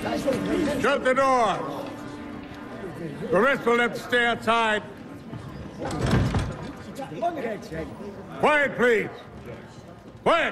Shut the doors. The rest will have to stay outside. Quiet, please. Quiet.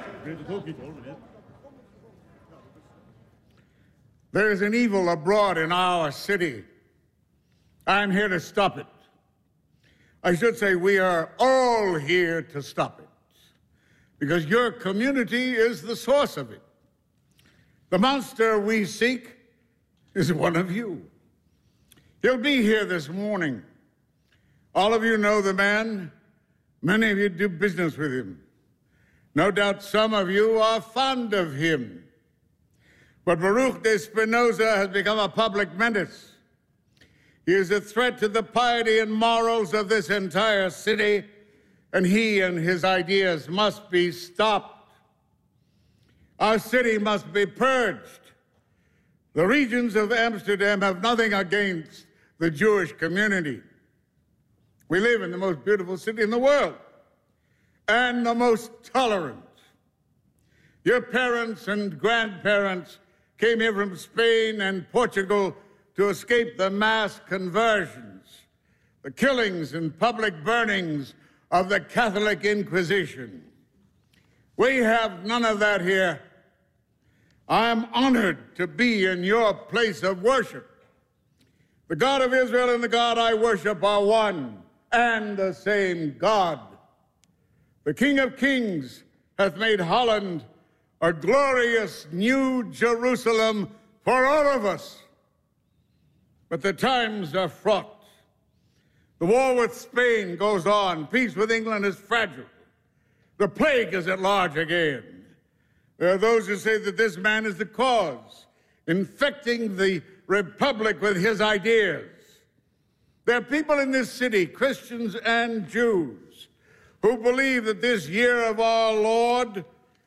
There is an evil abroad in our city. I'm here to stop it. I should say we are all here to stop it, because your community is the source of it. The monster we seek is one of you. He'll be here this morning. All of you know the man. Many of you do business with him. No doubt some of you are fond of him. But Baruch de Spinoza has become a public menace. He is a threat to the piety and morals of this entire city, and he and his ideas must be stopped. Our city must be purged. The regions of Amsterdam have nothing against the Jewish community. We live in the most beautiful city in the world, and the most tolerant. Your parents and grandparents came here from Spain and Portugal to escape the mass conversions, the killings and public burnings of the Catholic Inquisition. We have none of that here. I am honored to be in your place of worship. The God of Israel and the God I worship are one and the same God. The King of Kings hath made Holland a glorious new Jerusalem for all of us. But the times are fraught. The war with Spain goes on. Peace with England is fragile. The plague is at large again. There are those who say that this man is the cause, infecting the republic with his ideas. There are people in this city, Christians and Jews, who believe that this year of our Lord,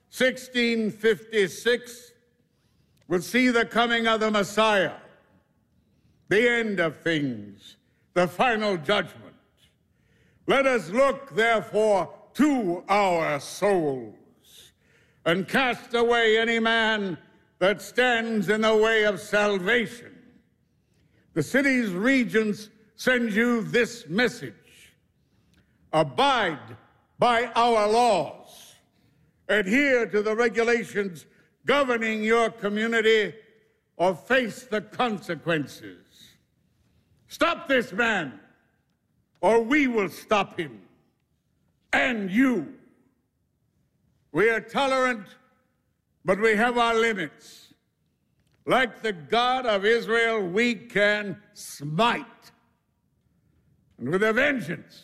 1656, will see the coming of the Messiah, the end of things, the final judgment. Let us look, therefore, to our souls and cast away any man that stands in the way of salvation. The city's regents send you this message: abide by our laws, adhere to the regulations governing your community, or face the consequences. Stop this man, or we will stop him, and you. We are tolerant, but we have our limits. Like the God of Israel, we can smite, and with a vengeance.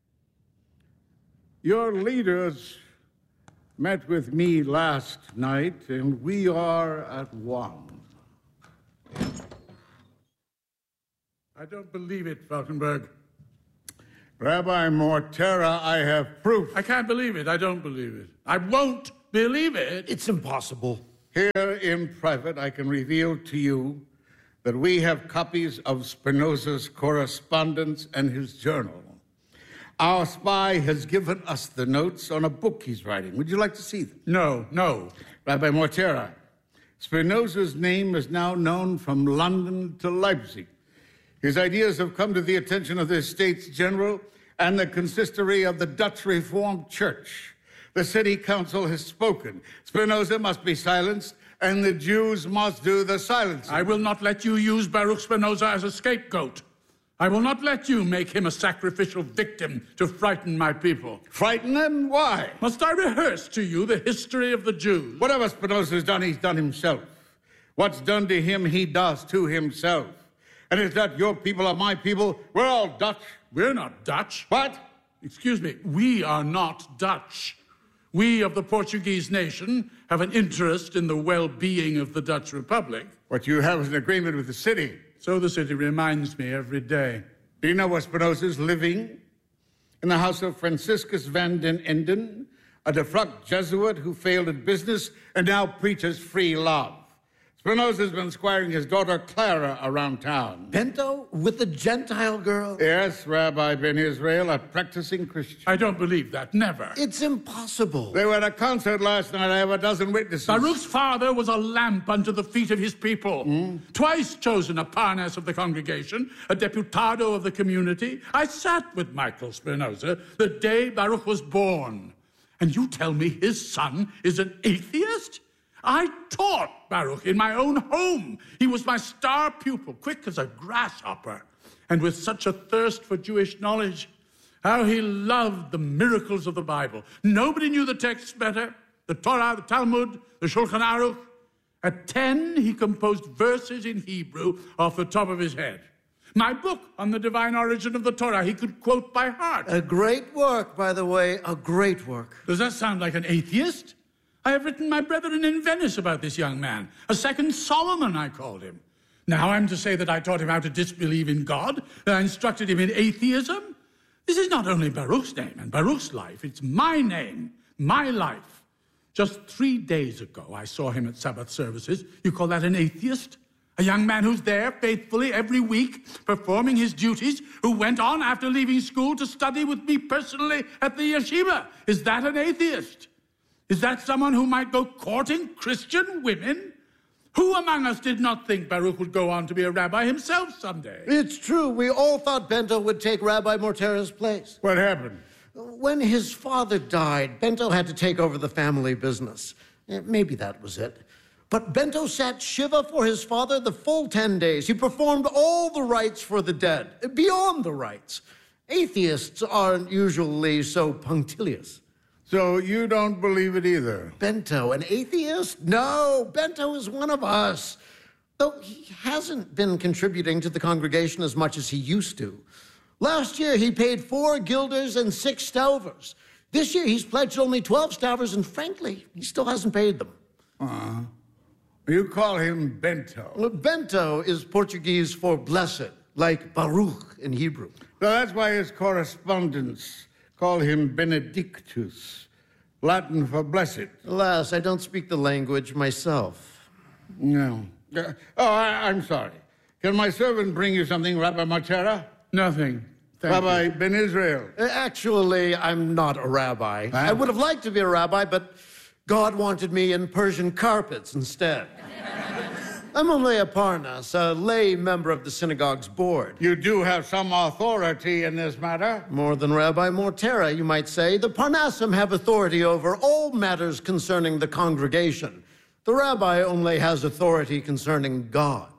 Your leaders met with me last night, and we are at one. I don't believe it, Falkenberg. Rabbi Mortera, I have proof. I can't believe it. I don't believe it. I won't believe it. It's impossible. Here in private, I can reveal to you that we have copies of Spinoza's correspondence and his journal. Our spy has given us the notes on a book he's writing. Would you like to see them? No. Rabbi Mortera, Spinoza's name is now known from London to Leipzig. His ideas have come to the attention of the States General and the consistory of the Dutch Reformed Church. The city council has spoken. Spinoza must be silenced, and the Jews must do the silencing. I will not let you use Baruch Spinoza as a scapegoat. I will not let you make him a sacrificial victim to frighten my people. Frighten them? Why? Must I rehearse to you the history of the Jews? Whatever Spinoza's done, he's done himself. What's done to him, he does to himself. And it's not your people or my people. We're all Dutch. We're not Dutch. What? Excuse me, we are not Dutch. We of the Portuguese nation have an interest in the well-being of the Dutch Republic. What you have is an agreement with the city. So the city reminds me every day. Do you know where Spinoza's living? In the house of Franciscus van den Enden, a defrocked Jesuit who failed at business and now preaches free love. Spinoza's been squiring his daughter Clara around town. Bento with the Gentile girl? Yes, Rabbi Ben Israel, a practicing Christian. I don't believe that. Never. It's impossible. They were at a concert last night. I have a dozen witnesses. Baruch's father was a lamp unto the feet of his people. Twice chosen a Parnas of the congregation, a deputado of the community. I sat with Michael Spinoza the day Baruch was born. And you tell me his son is an atheist? I taught Baruch in my own home. He was my star pupil, quick as a grasshopper, and with such a thirst for Jewish knowledge. How he loved the miracles of the Bible. Nobody knew the texts better. The Torah, the Talmud, the Shulchan Aruch. At 10, he composed verses in Hebrew off the top of his head. My book on the divine origin of the Torah, he could quote by heart. A great work, by the way, a great work. Does that sound like an atheist? I have written my brethren in Venice about this young man. A second Solomon, I called him. Now I'm to say that I taught him how to disbelieve in God, that I instructed him in atheism? This is not only Baruch's name and Baruch's life, it's my name, my life. Just 3 days ago, I saw him at Sabbath services. You call that an atheist? A young man who's there faithfully every week, performing his duties, who went on after leaving school to study with me personally at the yeshiva. Is that an atheist? Is that someone who might go courting Christian women? Who among us did not think Baruch would go on to be a rabbi himself someday? It's true. We all thought Bento would take Rabbi Mortera's place. What happened? When his father died, Bento had to take over the family business. Maybe that was it. But Bento sat Shiva for his father the full 10 days. He performed all the rites for the dead, beyond the rites. Atheists aren't usually so punctilious. So you don't believe it either? Bento, an atheist? No, Bento is one of us. Though he hasn't been contributing to the congregation as much as he used to. Last year, he paid 4 guilders and 6 stovers. This year, he's pledged only 12 stovers, and frankly, he still hasn't paid them. You call him Bento. Bento is Portuguese for blessed, like Baruch in Hebrew. So that's why his correspondents call him Benedictus, Latin for blessed. Alas, I don't speak the language myself. No. I'm sorry. Can my servant bring you something, Rabbi Mortera? Nothing. Thank Rabbi you. Ben Israel. Actually, I'm not a rabbi. I would have liked to be a rabbi, but God wanted me in Persian carpets instead. I'm only a Parnas, a lay member of the synagogue's board. You do have some authority in this matter. More than Rabbi Mortera, you might say. The Parnasim have authority over all matters concerning the congregation. The rabbi only has authority concerning God.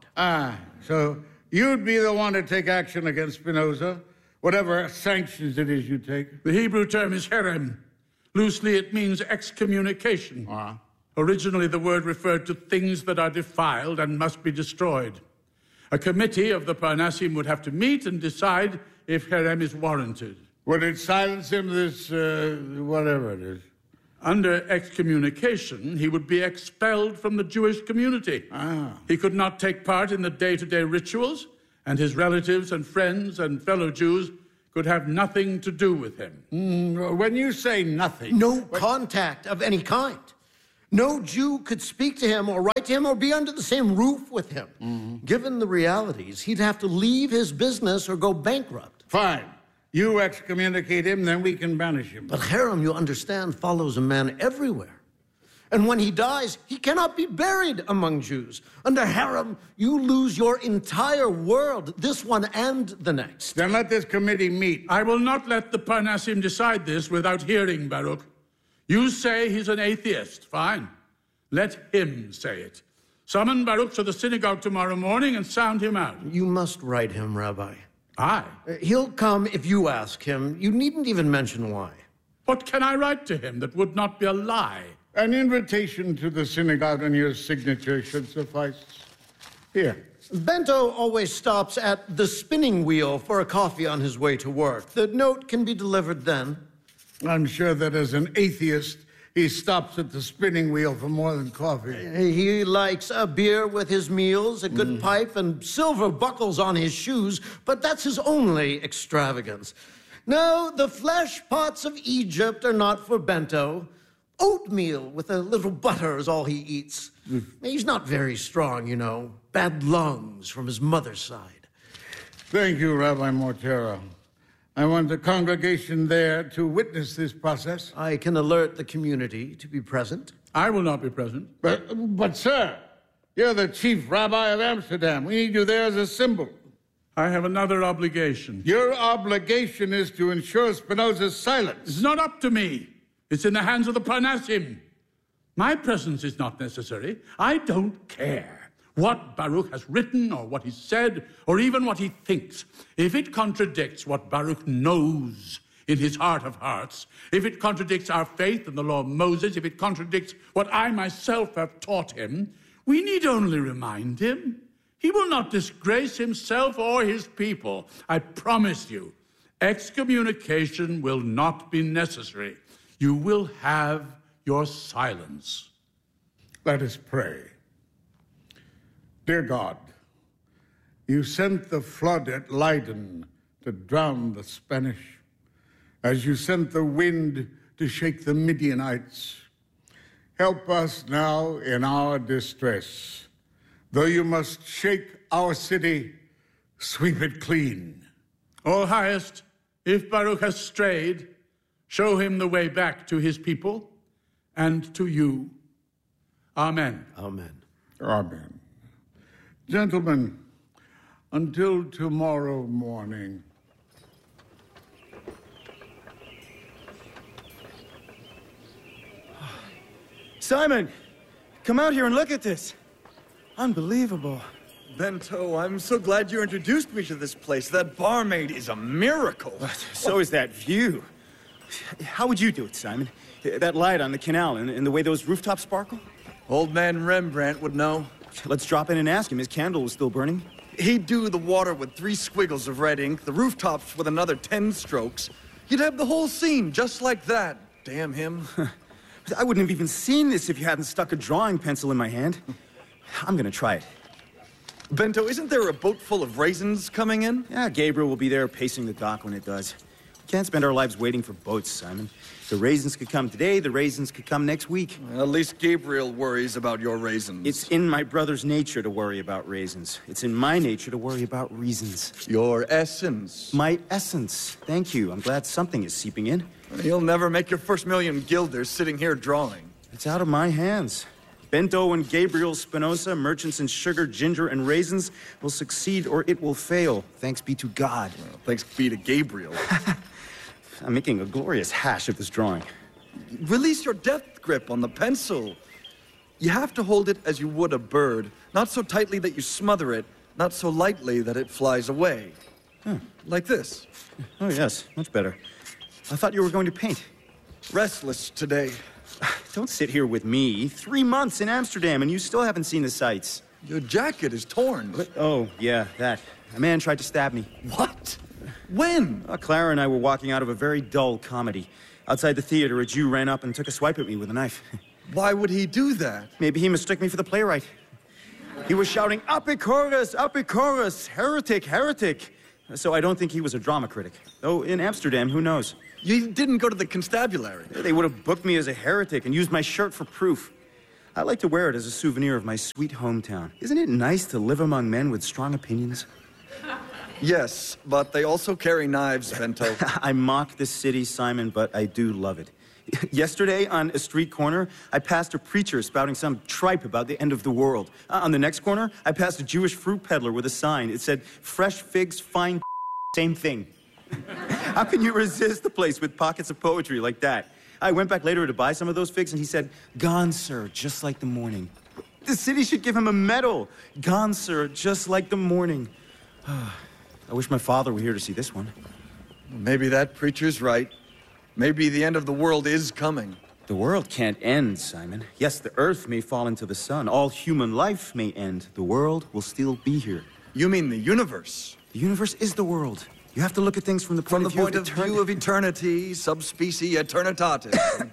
So you'd be the one to take action against Spinoza, whatever sanctions it is you take. The Hebrew term is herem. Loosely, it means excommunication. Originally, the word referred to things that are defiled and must be destroyed. A committee of the Parnasim would have to meet and decide if herem is warranted. Would it silence him, this, whatever it is? Under excommunication, he would be expelled from the Jewish community. He could not take part in the day-to-day rituals, and his relatives and friends and fellow Jews could have nothing to do with him. When you say nothing... No contact of any kind. No Jew could speak to him or write to him or be under the same roof with him. Given the realities, he'd have to leave his business or go bankrupt. Fine. You excommunicate him, then we can banish him. But herem, you understand, follows a man everywhere. And when he dies, he cannot be buried among Jews. Under herem, you lose your entire world, this one and the next. Then let this committee meet. I will not let the Parnasim decide this without hearing Baruch. You say he's an atheist. Fine. Let him say it. Summon Baruch to the synagogue tomorrow morning and sound him out. You must write him, Rabbi. I? He'll come if you ask him. You needn't even mention why. What can I write to him that would not be a lie? An invitation to the synagogue and your signature should suffice. Here. Bento always stops at the spinning wheel for a coffee on his way to work. The note can be delivered then. I'm sure that as an atheist, he stops at the spinning wheel for more than coffee. He likes a beer with his meals, a good pipe, and silver buckles on his shoes, but that's his only extravagance. No, the flesh pots of Egypt are not for Bento. Oatmeal with a little butter is all he eats. He's not very strong, you know. Bad lungs from his mother's side. Thank you, Rabbi Mortera. I want the congregation there to witness this process. I can alert the community to be present. I will not be present. But sir, you're the chief rabbi of Amsterdam. We need you there as a symbol. I have another obligation. Your obligation is to ensure Spinoza's silence. It's not up to me. It's in the hands of the Parnassim. My presence is not necessary. I don't care what Baruch has written or what he said or even what he thinks. If it contradicts what Baruch knows in his heart of hearts, if it contradicts our faith in the law of Moses, if it contradicts what I myself have taught him, we need only remind him. He will not disgrace himself or his people. I promise you, excommunication will not be necessary. You will have your silence. Let us pray. Dear God, you sent the flood at Leiden to drown the Spanish, as you sent the wind to shake the Midianites. Help us now in our distress. Though you must shake our city, sweep it clean. O Highest, if Baruch has strayed, show him the way back to his people and to you. Amen. Amen. Amen. Gentlemen, until tomorrow morning. Simon, come out here and look at this. Unbelievable. Bento, I'm so glad you introduced me to this place. That barmaid is a miracle. So is that view. How would you do it, Simon? That light on the canal and the way those rooftops sparkle? Old man Rembrandt would know. Let's drop in and ask him. His candle was still burning. He'd do the water with 3 squiggles of red ink, the rooftops with another 10 strokes. You'd have the whole scene just like that. Damn him. I wouldn't have even seen this if you hadn't stuck a drawing pencil in my hand. I'm gonna try it. Bento, isn't there a boat full of raisins coming in? Yeah, Gabriel will be there pacing the dock when it does. We can't spend our lives waiting for boats, Simon. The raisins could come today, the raisins could come next week. Well, at least Gabriel worries about your raisins. It's in my brother's nature to worry about raisins. It's in my nature to worry about reasons. Your essence. My essence. Thank you. I'm glad something is seeping in. You'll never make your first million guilders sitting here drawing. It's out of my hands. Bento and Gabriel Spinoza, merchants in sugar, ginger, and raisins, will succeed or it will fail. Thanks be to God. Well, thanks be to Gabriel. I'm making a glorious hash of this drawing. Release your death grip on the pencil. You have to hold it as you would a bird, not so tightly that you smother it, not so lightly that it flies away. Like this. Oh, yes, much better. I thought you were going to paint. Restless today. Don't sit here with me. 3 months in Amsterdam and you still haven't seen the sights. Your jacket is torn. Oh, yeah, that. A man tried to stab me. What? When? Clara and I were walking out of a very dull comedy. Outside the theater, a Jew ran up and took a swipe at me with a knife. Why would he do that? Maybe he mistook me for the playwright. He was shouting, Epicurus, heretic, heretic. So I don't think he was a drama critic. Though in Amsterdam, who knows? You didn't go to the constabulary. They would have booked me as a heretic and used my shirt for proof. I like to wear it as a souvenir of my sweet hometown. Isn't it nice to live among men with strong opinions? Yes, but they also carry knives, Bento. I mock this city, Simon, but I do love it. Yesterday, on a street corner, I passed a preacher spouting some tripe about the end of the world. On the next corner, I passed a Jewish fruit peddler with a sign. It said, fresh figs, fine same thing. How can you resist the place with pockets of poetry like that? I went back later to buy some of those figs, and he said, gone, sir, just like the morning. The city should give him a medal. Gone, sir, just like the morning. I wish my father were here to see this one. Maybe that preacher's right. Maybe the end of the world is coming. The world can't end, Simon. Yes, the earth may fall into the sun. All human life may end. The world will still be here. You mean the universe? The universe is the world. You have to look at things from the point of view of eternity, subspecies aeternitatis.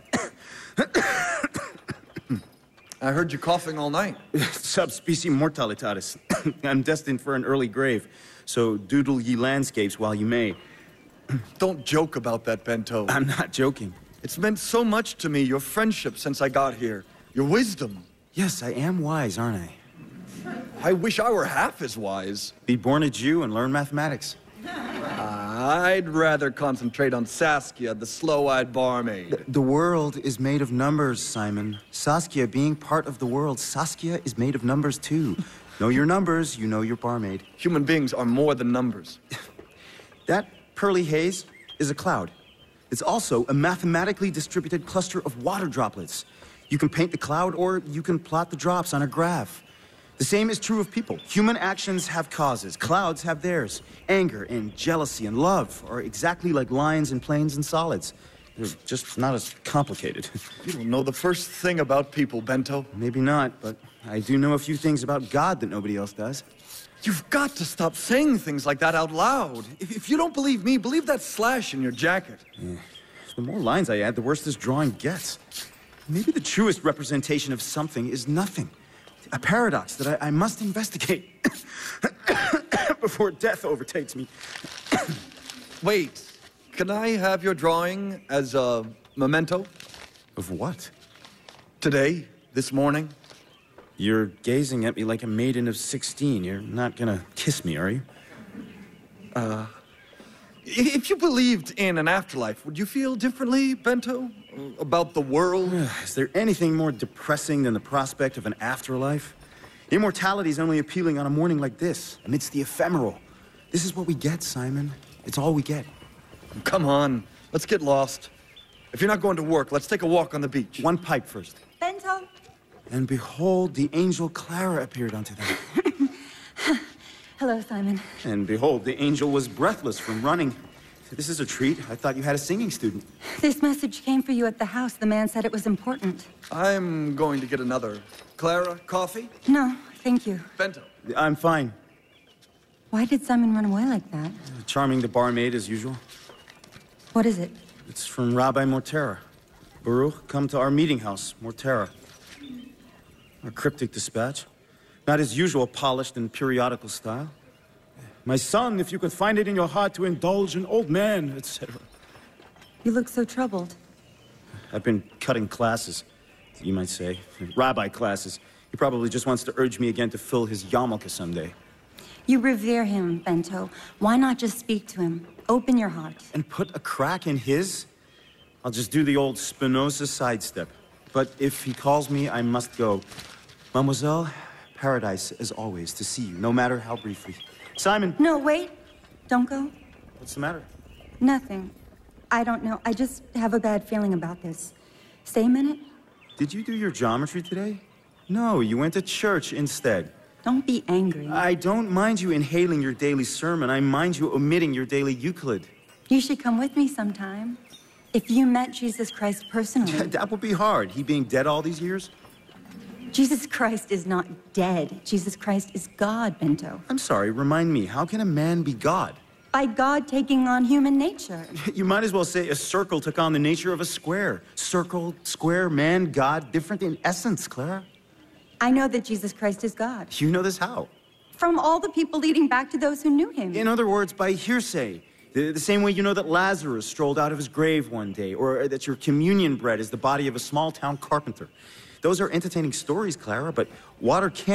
I heard you coughing all night. Subspecies mortalitatis. I'm destined for an early grave, so doodle ye landscapes while you may. Don't joke about that, Bento. I'm not joking. It's meant so much to me, your friendship since I got here. Your wisdom. Yes, I am wise, aren't I? I wish I were half as wise. Be born a Jew and learn mathematics. I'd rather concentrate on Saskia, the slow-eyed barmaid. The world is made of numbers, Simon. Saskia being part of the world, Saskia is made of numbers too. Know your numbers, you know your barmaid. Human beings are more than numbers. That pearly haze is a cloud. It's also a mathematically distributed cluster of water droplets. You can paint the cloud or you can plot the drops on a graph. The same is true of people. Human actions have causes. Clouds have theirs. Anger and jealousy and love are exactly like lines and planes and solids. They're just not as complicated. You don't know the first thing about people, Bento. Maybe not, but I do know a few things about God that nobody else does. You've got to stop saying things like that out loud. If you don't believe me, believe that slash in your jacket. Yeah. The more lines I add, the worse this drawing gets. Maybe the truest representation of something is nothing. A paradox that I must investigate before death overtakes me. Wait, can I have your drawing as a memento? Of what? Today, this morning? You're gazing at me like a maiden of 16. You're not gonna kiss me, are you? If you believed in an afterlife, would you feel differently, Bento? About the world? Is there anything more depressing than the prospect of an afterlife? Immortality is only appealing on a morning like this, amidst the ephemeral. This is what we get, Simon. It's all we get. Come on, let's get lost. If you're not going to work, let's take a walk on the beach. One pipe first. Bento? And behold, the angel Clara appeared unto them. Hello, Simon. And behold, the angel was breathless from running. This is a treat. I thought you had a singing student. This message came for you at the house. The man said it was important. I'm going to get another. Clara, coffee? No, thank you. Bento. I'm fine. Why did Simon run away like that? Charming the barmaid as usual. What is it? It's from Rabbi Mortera. Baruch, come to our meeting house, Mortera. A cryptic dispatch. Not his usual polished and periodical style. My son, if you could find it in your heart to indulge an old man, etc. You look so troubled. I've been cutting classes, you might say. Rabbi classes. He probably just wants to urge me again to fill his yarmulke someday. You revere him, Bento. Why not just speak to him? Open your heart. And put a crack in his? I'll just do the old Spinoza sidestep. But if he calls me, I must go. Mademoiselle, paradise, as always, to see you, no matter how briefly. Simon! No, wait. Don't go. What's the matter? Nothing. I don't know. I just have a bad feeling about this. Stay a minute. Did you do your geometry today? No, you went to church instead. Don't be angry. I don't mind you inhaling your daily sermon. I mind you omitting your daily Euclid. You should come with me sometime. If you met Jesus Christ personally. That would be hard, he being dead all these years. Jesus Christ is not dead. Jesus Christ is God, Bento. I'm sorry, remind me, how can a man be God? By God taking on human nature. You might as well say a circle took on the nature of a square. Circle, square, man, God, different in essence, Clara. I know that Jesus Christ is God. You know this how? From all the people leading back to those who knew him. In other words, by hearsay. The same way you know that Lazarus strolled out of his grave one day, or that your communion bread is the body of a small-town carpenter. Those are entertaining stories, Clara, but water can't